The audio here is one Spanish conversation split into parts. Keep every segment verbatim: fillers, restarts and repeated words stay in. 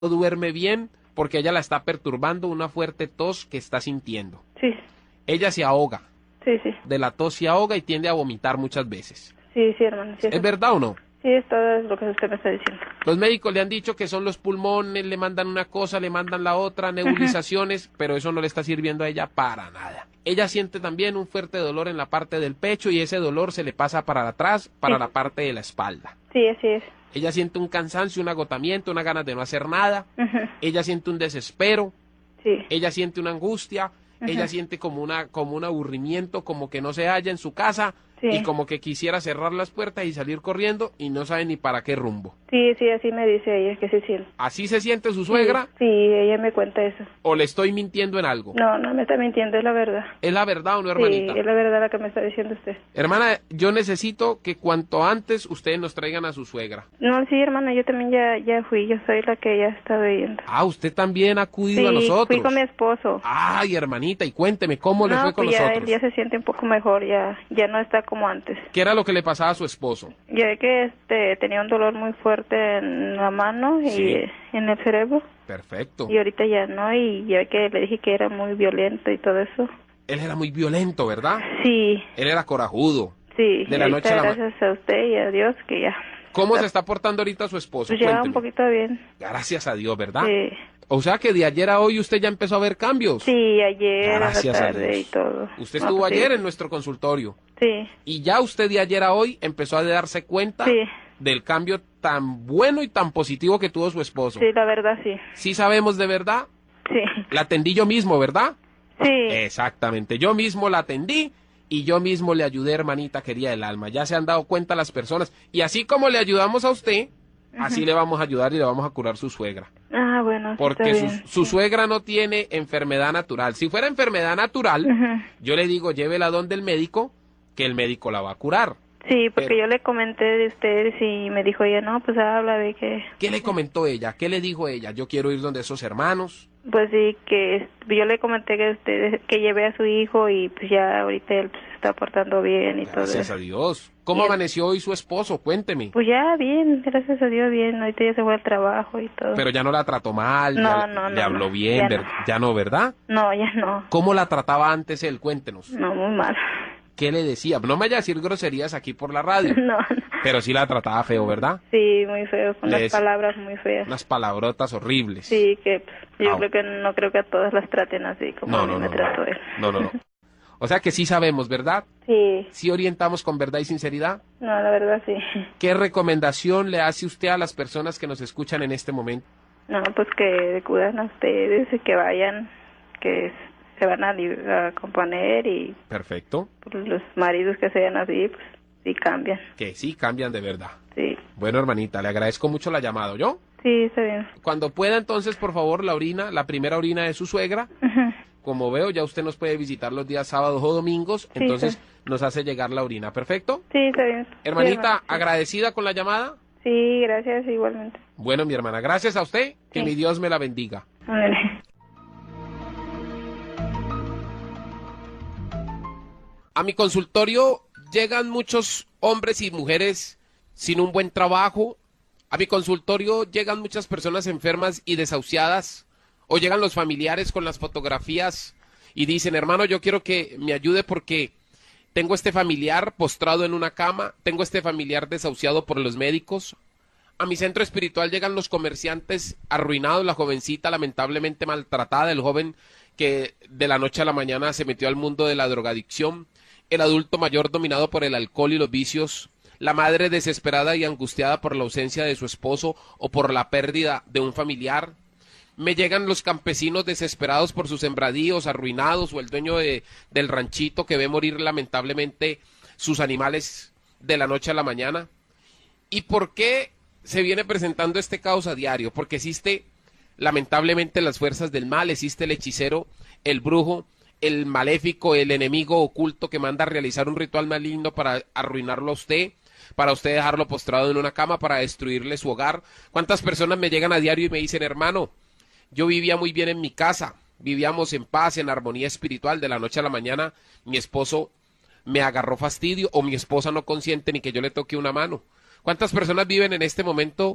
duerme bien porque ella la está perturbando una fuerte tos que está sintiendo. Sí, Ella se ahoga, sí, sí. de la tos se ahoga y tiende a vomitar muchas veces. Sí, sí, hermano. Sí, ¿Es eso- verdad o no? sí, es todo lo que usted me está diciendo. Los médicos le han dicho que son los pulmones, le mandan una cosa, le mandan la otra, nebulizaciones, pero eso no le está sirviendo a ella para nada. Ella siente también un fuerte dolor en la parte del pecho y ese dolor se le pasa para atrás, para Sí. la parte de la espalda. Sí, así es. Ella siente un cansancio, un agotamiento, una ganas de no hacer nada. Ujú. Ella siente un desespero, Sí, ella siente una angustia, ella Ujú. siente como una como un aburrimiento, como que no se halla en su casa Sí. y como que quisiera cerrar las puertas y salir corriendo y no sabe ni para qué rumbo. sí, sí, así me dice ella que se siente. ¿Así se siente su suegra Sí, sí, ella me cuenta eso. o le estoy mintiendo en algo? No, no me está mintiendo, es la verdad. ¿Es la verdad o no, hermanita? Sí, es la verdad la que me está diciendo usted. Hermana, yo necesito que cuanto antes ustedes nos traigan a su suegra. No, sí, hermano, yo también ya, ya fui, yo soy la que ya está viendo. Ah, usted también ha acudido Sí, a nosotros. fui con mi esposo. Ay, hermanita, y cuénteme, ¿cómo le no, fue con pues ya nosotros? él ya se siente un poco mejor, ya, ya no está como antes. ¿Qué era lo que le pasaba a su esposo? Ya ve que este tenía un dolor muy fuerte en la mano y Sí. eh, en el cerebro Perfecto. y ahorita ya no, y ya ve que le dije que era muy violento y todo eso. Él era muy violento, ¿verdad? Sí, Él era corajudo. sí, De la ahorita noche a la ma- gracias a usted y a Dios que ya, ¿Cómo se está portando ahorita su esposo? pues ya Cuénteme. un poquito bien. Gracias a Dios, ¿verdad? Sí, O sea que de ayer a hoy usted ya empezó a ver cambios. sí, ayer Gracias a a la tarde Dios. y todo. Usted No, estuvo pues, ayer sí. en nuestro consultorio. Sí, Y ya usted de ayer a hoy empezó a darse cuenta Sí. del cambio tan bueno y tan positivo que tuvo su esposo. sí, la verdad sí. Sí sabemos de verdad. Sí, La atendí yo mismo, ¿verdad? sí, Exactamente. Yo mismo la atendí y yo mismo le ayudé, hermanita querida del alma. Ya se han dado cuenta las personas. Y así como le ayudamos a usted, así le vamos a ayudar y le vamos a curar su suegra. ah, bueno, sí, Porque está su, bien. su suegra no tiene enfermedad natural. Si fuera enfermedad natural, Ujú. yo le digo, llévela donde el médico, que el médico la va a curar. Sí, porque Pero- yo le comenté de ustedes y me dijo ella, no, pues habla de que, ¿Qué le comentó ella? ¿Qué le dijo ella? Yo quiero ir donde esos hermanos. pues sí, que es- yo le comenté que ustedes, que llevé a su hijo y pues ya ahorita él pues, se está portando bien y todo Gracias eso. a Dios. ¿Cómo Bien. amaneció hoy su esposo? Cuénteme. Pues ya bien, gracias a Dios bien, ahorita ya se fue al trabajo y todo. Pero ya no la trató mal, No, ya no, le no, habló no, bien, ya ver- no. ya no, ¿verdad? No, ya no, ¿Cómo la trataba antes él? Cuéntenos. no, muy mal. ¿Qué le decía? No me vaya a decir groserías aquí por la radio, No, no. pero sí la trataba feo, ¿verdad? Sí, muy feo, con Le las des- palabras muy feas. Unas palabrotas horribles. Sí, que pues, yo Ah. creo que no creo que a todas las traten así como No, a mí no, me no, no. trató él. No, no, no. O sea que sí sabemos, ¿verdad? Sí, Sí orientamos con verdad y sinceridad. no, la verdad sí. ¿Qué recomendación le hace usted a las personas que nos escuchan en este momento? No, pues que cuidan a ustedes y que vayan, que se van a, li- a componer y Perfecto. pues, los maridos que sean así, pues sí cambian. Que sí cambian de verdad. Sí, Bueno, hermanita, le agradezco mucho la llamada, ¿yo? sí, está bien. Cuando pueda, entonces, por favor, la orina, la primera orina de su suegra. Ujú. Como veo, ya usted nos puede visitar los días sábados o domingos, Sí, entonces sí. nos hace llegar la orina. ¿Perfecto? Sí, está bien. Sí, Hermanita, hermano, sí. agradecida con la llamada. Sí, gracias igualmente. Bueno, mi hermana, gracias a usted. Que Sí. mi Dios me la bendiga. Ándale. A mi consultorio llegan muchos hombres y mujeres sin un buen trabajo. A mi consultorio llegan muchas personas enfermas y desahuciadas. O llegan los familiares con las fotografías y dicen, hermano, yo quiero que me ayude porque tengo este familiar postrado en una cama, tengo este familiar desahuciado por los médicos. A mi centro espiritual llegan los comerciantes arruinados, la jovencita lamentablemente maltratada, el joven que de la noche a la mañana se metió al mundo de la drogadicción, el adulto mayor dominado por el alcohol y los vicios, la madre desesperada y angustiada por la ausencia de su esposo o por la pérdida de un familiar. Me llegan los campesinos desesperados por sus sembradíos arruinados o el dueño de, del ranchito que ve morir lamentablemente sus animales de la noche a la mañana. ¿Y por qué se viene presentando este caos a diario? Porque existe lamentablemente las fuerzas del mal, existe el hechicero, el brujo, el maléfico, el enemigo oculto que manda a realizar un ritual maligno para arruinarlo a usted, para usted dejarlo postrado en una cama, para destruirle su hogar. ¿Cuántas personas me llegan a diario y me dicen, hermano, yo vivía muy bien en mi casa, vivíamos en paz, en armonía espiritual, de la noche a la mañana mi esposo me agarró fastidio o mi esposa no consiente ni que yo le toque una mano? ¿Cuántas personas viven en este momento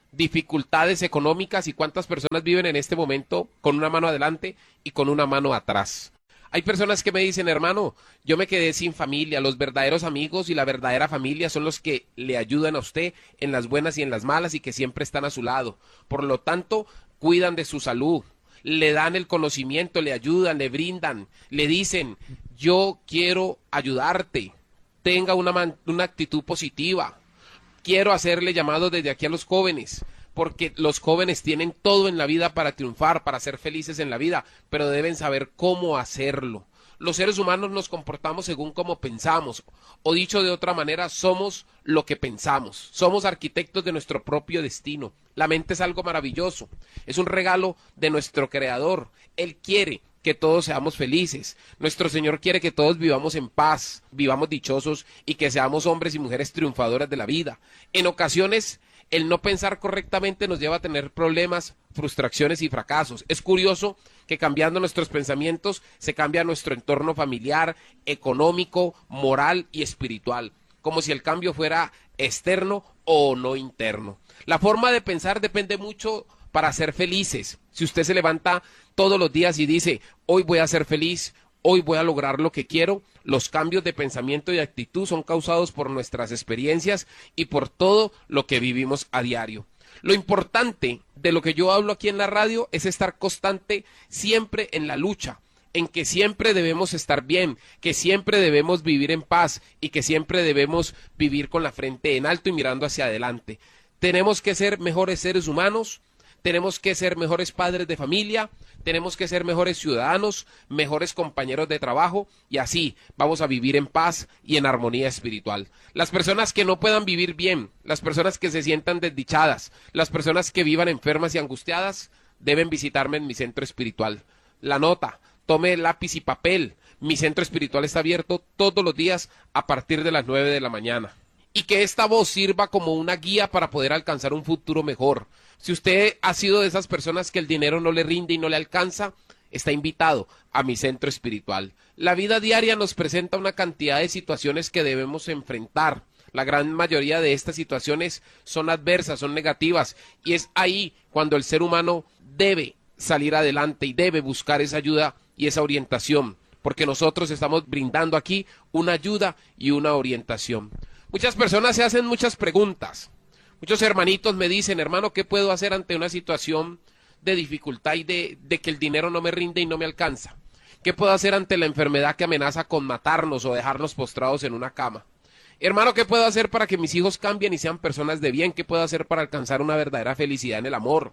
dificultades económicas y cuántas personas viven en este momento con una mano adelante y con una mano atrás. Hay personas que me dicen, hermano, yo me quedé sin familia, los verdaderos amigos y la verdadera familia son los que le ayudan a usted en las buenas y en las malas y que siempre están a su lado. Por lo tanto, cuidan de su salud, le dan el conocimiento, le ayudan, le brindan, le dicen, yo quiero ayudarte, tenga una, man- una actitud positiva. Quiero hacerle llamado desde aquí a los jóvenes, porque los jóvenes tienen todo en la vida para triunfar, para ser felices en la vida, pero deben saber cómo hacerlo. Los seres humanos nos comportamos según cómo pensamos, o dicho de otra manera, somos lo que pensamos. Somos arquitectos de nuestro propio destino. La mente es algo maravilloso, es un regalo de nuestro Creador. Él quiere que todos seamos felices. Nuestro Señor quiere que todos vivamos en paz, vivamos dichosos y que seamos hombres y mujeres triunfadores de la vida. En ocasiones, el no pensar correctamente nos lleva a tener problemas, frustraciones y fracasos. Es curioso que cambiando nuestros pensamientos se cambia nuestro entorno familiar, económico, moral y espiritual, como si el cambio fuera externo o no interno. La forma de pensar depende mucho para ser felices. Si usted se levanta todos los días y dice, hoy voy a ser feliz, hoy voy a lograr lo que quiero, los cambios de pensamiento y actitud son causados por nuestras experiencias y por todo lo que vivimos a diario. Lo importante de lo que yo hablo aquí en la radio es estar constante siempre en la lucha, en que siempre debemos estar bien, que siempre debemos vivir en paz y que siempre debemos vivir con la frente en alto y mirando hacia adelante. Tenemos que ser mejores seres humanos, tenemos que ser mejores padres de familia, tenemos que ser mejores ciudadanos, mejores compañeros de trabajo y así vamos a vivir en paz y en armonía espiritual. Las personas que no puedan vivir bien, las personas que se sientan desdichadas, las personas que vivan enfermas y angustiadas, deben visitarme en mi centro espiritual. La nota, tome lápiz y papel, mi centro espiritual está abierto todos los días a partir de las nueve de la mañana. Y que esta voz sirva como una guía para poder alcanzar un futuro mejor. Si usted ha sido de esas personas que el dinero no le rinde y no le alcanza, está invitado a mi centro espiritual. La vida diaria nos presenta una cantidad de situaciones que debemos enfrentar. La gran mayoría de estas situaciones son adversas, son negativas, y es ahí cuando el ser humano debe salir adelante y debe buscar esa ayuda y esa orientación, porque nosotros estamos brindando aquí una ayuda y una orientación. Muchas personas se hacen muchas preguntas. Muchos hermanitos me dicen, hermano, ¿qué puedo hacer ante una situación de dificultad y de, de que el dinero no me rinde y no me alcanza? ¿Qué puedo hacer ante la enfermedad que amenaza con matarnos o dejarnos postrados en una cama? Hermano, ¿qué puedo hacer para que mis hijos cambien y sean personas de bien? ¿Qué puedo hacer para alcanzar una verdadera felicidad en el amor?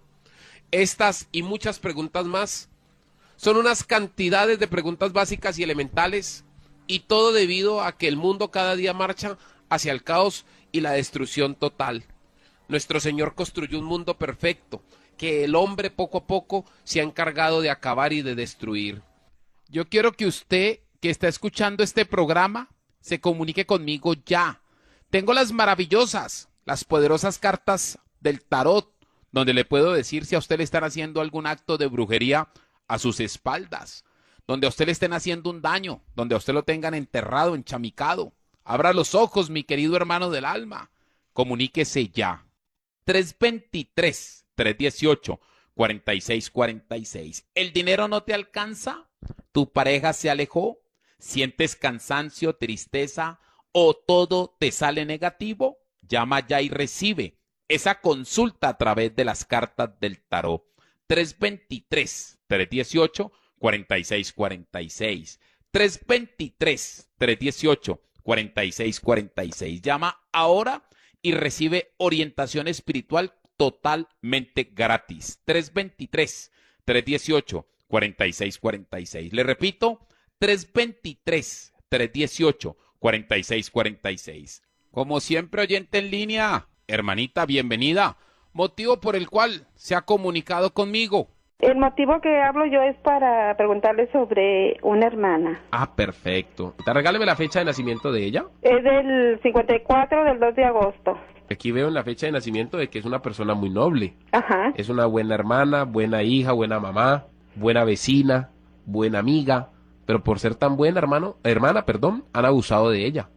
Estas y muchas preguntas más son unas cantidades de preguntas básicas y elementales, y todo debido a que el mundo cada día marcha hacia el caos y la destrucción total. Nuestro Señor construyó un mundo perfecto que el hombre poco a poco se ha encargado de acabar y de destruir. Yo quiero que usted, que está escuchando este programa, se comunique conmigo ya. Tengo las maravillosas, las poderosas cartas del tarot, donde le puedo decir si a usted le están haciendo algún acto de brujería a sus espaldas, donde a usted le estén haciendo un daño, donde a usted lo tengan enterrado, enchamicado. Abra los ojos, mi querido hermano del alma. Comuníquese ya. tres dos tres, tres uno ocho, cuatro seis cuatro seis. ¿El dinero no te alcanza? ¿Tu pareja se alejó? ¿Sientes cansancio, tristeza o todo te sale negativo? Llama ya y recibe esa consulta a través de las cartas del tarot. tres dos tres, tres uno ocho, cuatro seis cuatro seis. tres dos tres, tres uno ocho, cuatro seis cuatro seis. Llama ahora y recibe orientación espiritual totalmente gratis. tres dos tres, tres uno ocho, cuatro seis cuatro seis. Le repito, tres dos tres, tres uno ocho, cuatro seis cuatro seis. Como siempre, oyente en línea, hermanita, bienvenida. Motivo por el cual se ha comunicado conmigo. El motivo que hablo yo es para preguntarle sobre una hermana. Ah, perfecto. Te regáleme la fecha de nacimiento de ella. Es del cincuenta y cuatro del dos de agosto. Aquí veo en la fecha de nacimiento de que es una persona muy noble. Ajá. Es una buena hermana, buena hija, buena mamá, buena vecina, buena amiga. Pero por ser tan buena hermano, hermana, perdón, han abusado de ella.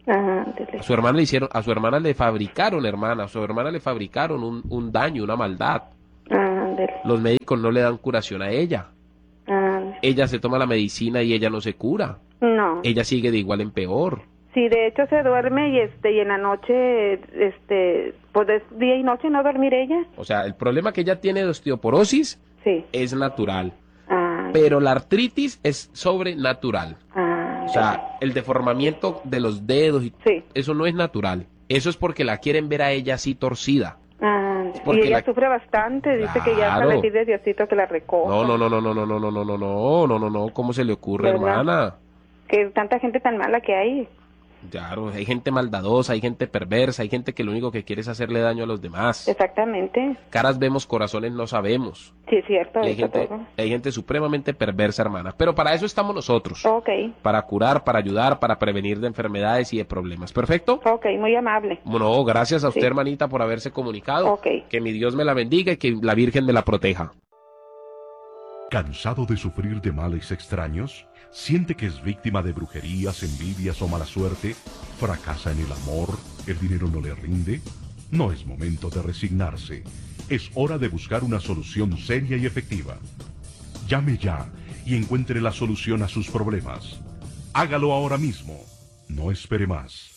Ajá, ándele. A su hermana le hicieron, a su hermana le fabricaron, hermana, a su hermana le fabricaron un, un daño, una maldad. Ándele. Los médicos no le dan curación a ella. Ándele. Ella se toma la medicina y ella no se cura. No. Ella sigue de igual en peor. Sí, de hecho se duerme y este y en la noche, este, pues es día y noche no dormir ella. O sea, el problema que ella tiene de osteoporosis Sí. es natural, Ah, pero la artritis es sobrenatural. ah, O sea, el deformamiento de los dedos, y sí. eso no es natural. Eso es porque la quieren ver a ella así torcida. Ah, porque y ella la- sufre bastante, dice que ya hasta Claro. le pide a Diosito que la recoja. No, no, no, no, no, no, no, no, no, no, no, no, no, no, ¿cómo se le ocurre, ¿Verdad? hermana? Que tanta gente tan mala que hay. Claro, hay gente maldadosa, hay gente perversa, hay gente que lo único que quiere es hacerle daño a los demás. Exactamente. Caras vemos, corazones no sabemos. Sí, es cierto. Y hay eso gente, todo. hay gente supremamente perversa, hermana. Pero para eso estamos nosotros. Ok, Para curar, para ayudar, para prevenir de enfermedades y de problemas. ¿Perfecto? ok, muy amable. Bueno, gracias a usted, Sí. hermanita, por haberse comunicado. Ok. Que mi Dios me la bendiga y que la Virgen me la proteja. ¿Cansado de sufrir de males extraños? ¿Siente que es víctima de brujerías, envidias o mala suerte? ¿Fracasa en el amor? ¿El dinero no le rinde? No es momento de resignarse. Es hora de buscar una solución seria y efectiva. Llame ya y encuentre la solución a sus problemas. Hágalo ahora mismo. No espere más.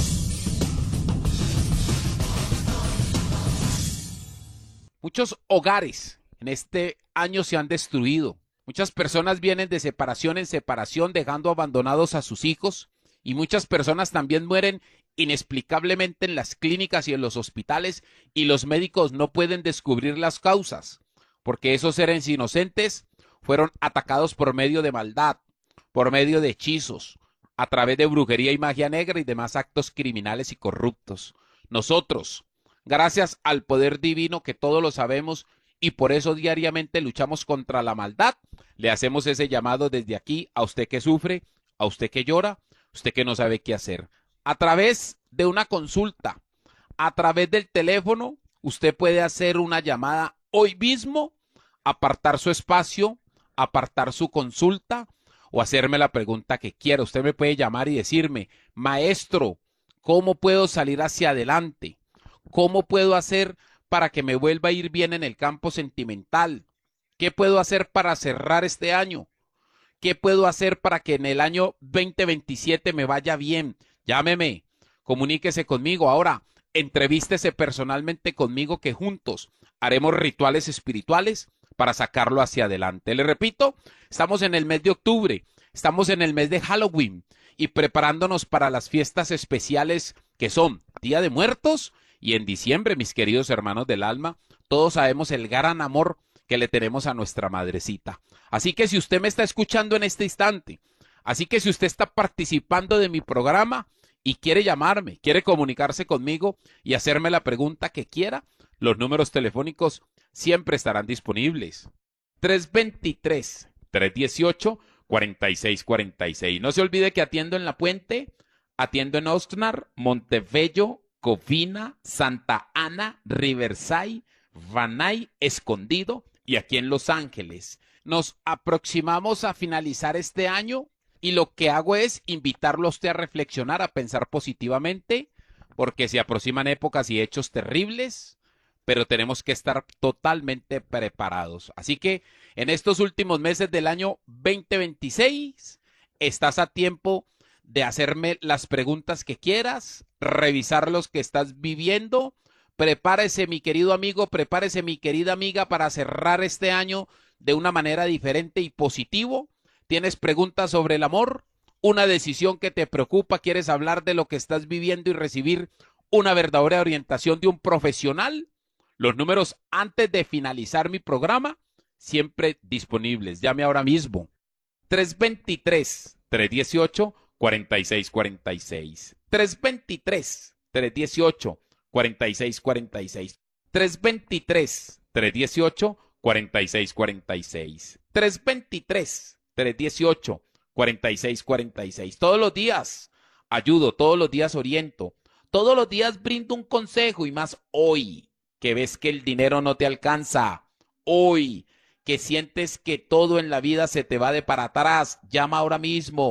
Muchos hogares en este año se han destruido. Muchas personas vienen de separación en separación, dejando abandonados a sus hijos, y muchas personas también mueren inexplicablemente en las clínicas y en los hospitales, y los médicos no pueden descubrir las causas, porque esos seres inocentes fueron atacados por medio de maldad, por medio de hechizos, a través de brujería y magia negra y demás actos criminales y corruptos. Nosotros, gracias al poder divino que todos lo sabemos y por eso diariamente luchamos contra la maldad, le hacemos ese llamado desde aquí a usted que sufre, a usted que llora, usted que no sabe qué hacer. A través de una consulta, a través del teléfono, usted puede hacer una llamada hoy mismo, apartar su espacio, apartar su consulta o hacerme la pregunta que quiera. Usted me puede llamar y decirme, maestro, ¿cómo puedo salir hacia adelante? ¿Cómo puedo hacer para que me vuelva a ir bien en el campo sentimental? ¿Qué puedo hacer para cerrar este año? ¿Qué puedo hacer para que en el año veinte veintisiete me vaya bien? Llámeme, comuníquese conmigo. Ahora, entrevístese personalmente conmigo que juntos haremos rituales espirituales para sacarlo hacia adelante. Le repito, estamos en el mes de octubre, estamos en el mes de Halloween y preparándonos para las fiestas especiales que son Día de Muertos y en diciembre, mis queridos hermanos del alma, todos sabemos el gran amor que le tenemos a nuestra madrecita. Así que si usted me está escuchando en este instante, así que si usted está participando de mi programa y quiere llamarme, quiere comunicarse conmigo y hacerme la pregunta que quiera, los números telefónicos siempre estarán disponibles. tres dos tres, tres uno ocho, cuatro seis cuatro seis. No se olvide que atiendo en La Puente, atiendo en Oxnard, Montebello, Covina, Santa Ana, Riverside, Van Nuys, Escondido y aquí en Los Ángeles. Nos aproximamos a finalizar este año y lo que hago es invitarlo a usted a reflexionar, a pensar positivamente, porque se aproximan épocas y hechos terribles, pero tenemos que estar totalmente preparados. Así que en estos últimos meses del año veinte veintiséis estás a tiempo de hacerme las preguntas que quieras, revisar los que estás viviendo. Prepárese, mi querido amigo, prepárese, mi querida amiga, para cerrar este año de una manera diferente y positivo. ¿Tienes preguntas sobre el amor? ¿Una decisión que te preocupa? ¿Quieres hablar de lo que estás viviendo y recibir una verdadera orientación de un profesional? Los números antes de finalizar mi programa, siempre disponibles. Llame ahora mismo. tres dos tres, tres uno ocho, cuatro seis cuatro seis. tres dos tres, tres uno ocho, cuatro seis cuatro seis. tres dos tres, tres uno ocho, cuatro seis cuatro seis. tres dos tres, tres uno ocho, cuatro seis cuatro seis. Todos los días ayudo, todos los días oriento, todos los días brindo un consejo y más hoy, que ves que el dinero no te alcanza, hoy, que sientes que todo en la vida se te va de para atrás, llama ahora mismo,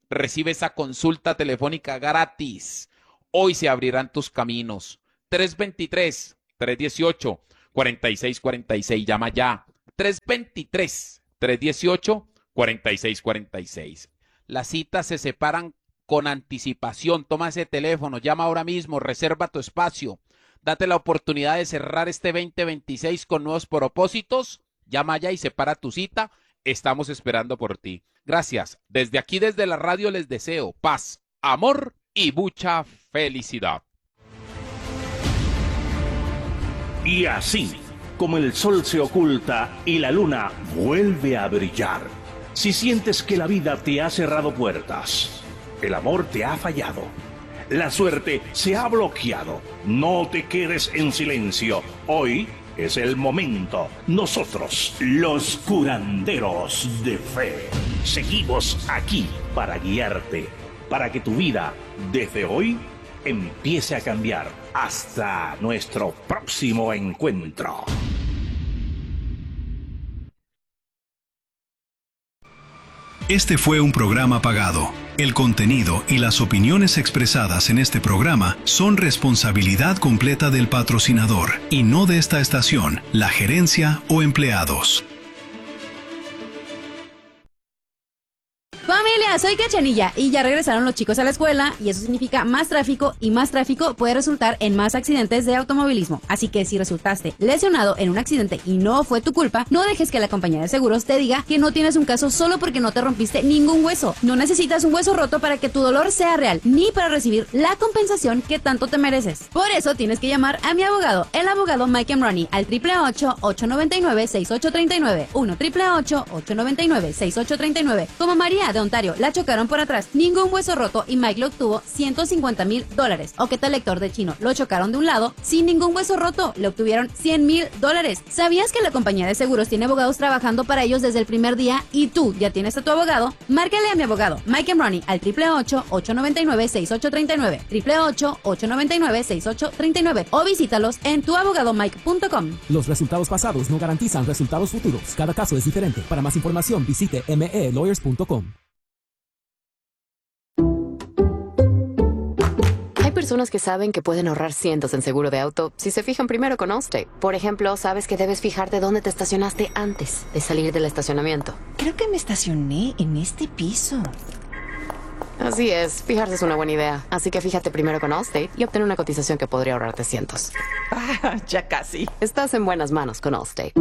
recibe esa consulta telefónica gratis. Hoy se abrirán tus caminos. tres dos tres, tres uno ocho, cuatro seis cuatro seis. Llama ya. tres dos tres, tres uno ocho, cuatro seis cuatro seis. Las citas se separan con anticipación. Toma ese teléfono, llama ahora mismo, reserva tu espacio. Date la oportunidad de cerrar este veinte veintiséis con nuevos propósitos. Llama ya y separa tu cita. Estamos esperando por ti. Gracias. Desde aquí, desde la radio, les deseo paz, amor y mucha felicidad. Y así, como el sol se oculta y la luna vuelve a brillar, si sientes que la vida te ha cerrado puertas, el amor te ha fallado, la suerte se ha bloqueado, no te quedes en silencio. Hoy es el momento. Nosotros, los curanderos de fe, seguimos aquí para guiarte, para que tu vida, desde hoy, empiece a cambiar. Hasta nuestro próximo encuentro. Este fue un programa pagado. El contenido y las opiniones expresadas en este programa son responsabilidad completa del patrocinador y no de esta estación, la gerencia o empleados. Familia, soy Cachanilla y ya regresaron los chicos a la escuela y eso significa más tráfico y más tráfico puede resultar en más accidentes de automovilismo. Así que si resultaste lesionado en un accidente y no fue tu culpa, no dejes que la compañía de seguros te diga que no tienes un caso solo porque no te rompiste ningún hueso. No necesitas un hueso roto para que tu dolor sea real ni para recibir la compensación que tanto te mereces. Por eso tienes que llamar a mi abogado, el abogado Mike Emroni, al triple ocho, ocho nueve nueve, seis ocho tres nueve, uno triple ocho, ocho nueve nueve, seis ocho tres nueve. Como María de Ontario, la chocaron por atrás, ningún hueso roto y Mike le obtuvo ciento cincuenta mil dólares. O que tal lector de chino, lo chocaron de un lado, sin ningún hueso roto, le obtuvieron cien mil dólares. ¿Sabías que la compañía de seguros tiene abogados trabajando para ellos desde el primer día y tú ya tienes a tu abogado? Márcale a mi abogado, Mike Emroni, al triple ocho, ocho nueve nueve, seis ocho tres nueve, triple ocho, ocho nueve nueve, seis ocho tres nueve o visítalos en tu abogado mike punto com. Los resultados pasados no garantizan resultados futuros. Cada caso es diferente. Para más información visite m e lawyers punto com. Hay personas que saben que pueden ahorrar cientos en seguro de auto si se fijan primero con Allstate. Por ejemplo, sabes que debes fijarte dónde te estacionaste antes de salir del estacionamiento. Creo que me estacioné en este piso. Así es, fijarse es una buena idea. Así que fíjate primero con Allstate y obtén una cotización que podría ahorrarte cientos. Ah, ya casi. Estás en buenas manos con Allstate.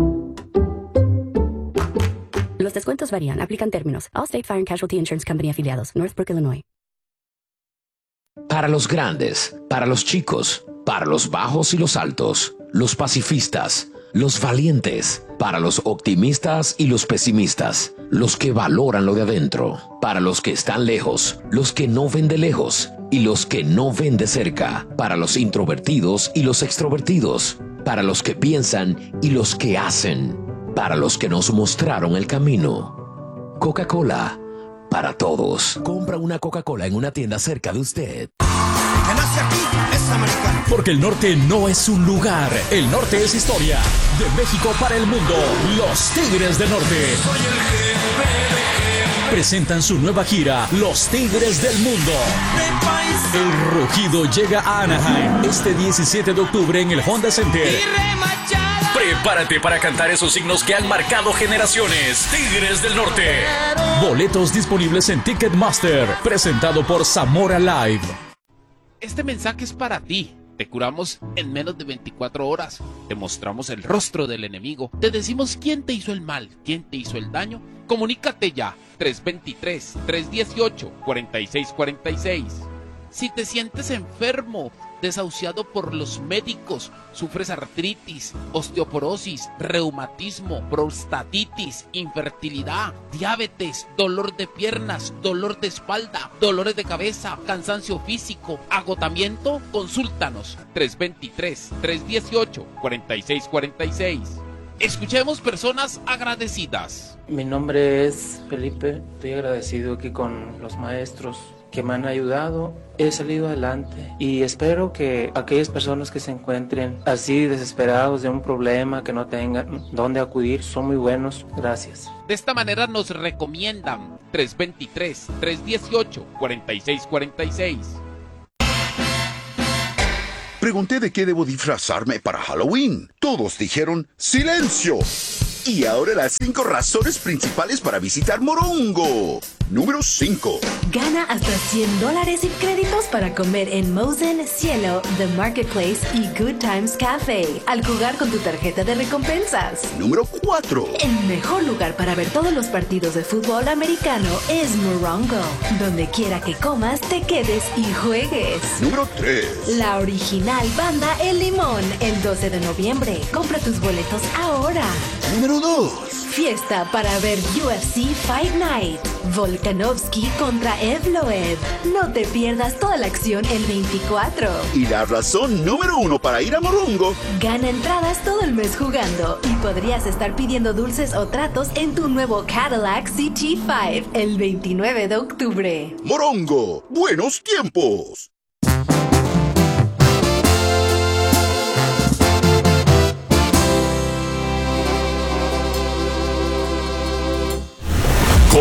Los descuentos varían, aplican términos. Allstate Fire and Casualty Insurance Company afiliados, Northbrook, Illinois. Para los grandes, para los chicos, para los bajos y los altos, los pacifistas, los valientes, para los optimistas y los pesimistas, los que valoran lo de adentro, para los que están lejos, los que no ven de lejos y los que no ven de cerca, para los introvertidos y los extrovertidos, para los que piensan y los que hacen, para los que nos mostraron el camino. Coca-Cola, para todos. Compra una Coca-Cola en una tienda cerca de usted. Que nace aquí es americano. Porque el norte no es un lugar, el norte es historia. De México para el mundo, los Tigres del Norte. Soy el jefe de jefe. Presentan su nueva gira, Los Tigres del Mundo. El rugido llega a Anaheim este diecisiete de octubre en el Honda Center. Prepárate para cantar esos signos que han marcado generaciones. Tigres del Norte. Boletos disponibles en Ticketmaster. Presentado por Zamora Live. Este mensaje es para ti. Te curamos en menos de veinticuatro horas. Te mostramos el rostro del enemigo. Te decimos quién te hizo el mal, quién te hizo el daño. Comunícate ya. tres dos tres, tres uno ocho, cuatro seis cuatro seis. Si te sientes enfermo, desahuciado por los médicos, sufres artritis, osteoporosis, reumatismo, prostatitis, infertilidad, diabetes, dolor de piernas, dolor de espalda, dolores de cabeza, cansancio físico, agotamiento, consúltanos. tres dos tres, tres uno ocho, cuatro seis cuatro seis. Escuchemos personas agradecidas. Mi nombre es Felipe, estoy agradecido aquí con los maestros que me han ayudado. He salido adelante y espero que aquellas personas que se encuentren así desesperados de un problema, que no tengan dónde acudir, son muy buenos. Gracias. De esta manera nos recomiendan tres dos tres, tres uno ocho, cuatro seis cuatro seis. Pregunté de qué debo disfrazarme para Halloween. Todos dijeron ¡silencio! Y ahora las cinco razones principales para visitar Morongo. Número cinco. Gana hasta cien dólares en créditos para comer en Mosen, Cielo, The Marketplace y Good Times Cafe al jugar con tu tarjeta de recompensas. Número cuatro. El mejor lugar para ver todos los partidos de fútbol americano es Morongo. Donde quiera que comas, te quedes y juegues. Número tres. La original banda El Limón, el doce de noviembre. Compra tus boletos ahora. Número dos. Fiesta para ver U F C Fight Night. Volkanovski contra Evloev. No te pierdas toda la acción el veinticuatro. Y la razón número uno para ir a Morongo. Gana entradas todo el mes jugando y podrías estar pidiendo dulces o tratos en tu nuevo Cadillac C T cinco el veintinueve de octubre. Morongo, buenos tiempos.